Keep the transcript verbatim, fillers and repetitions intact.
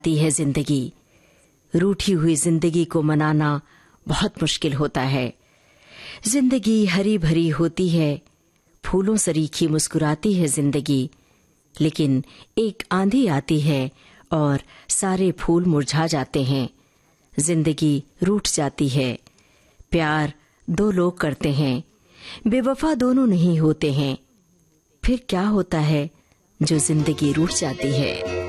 ती है जिंदगी। रूठी हुई जिंदगी को मनाना बहुत मुश्किल होता है। जिंदगी हरी भरी होती है, फूलों सरीखी मुस्कुराती है जिंदगी, लेकिन एक आंधी आती है और सारे फूल मुरझा जाते हैं। जिंदगी रूठ जाती है। प्यार दो लोग करते हैं, बेवफा दोनों नहीं होते हैं। फिर क्या होता है जो जिंदगी रूठ जाती है।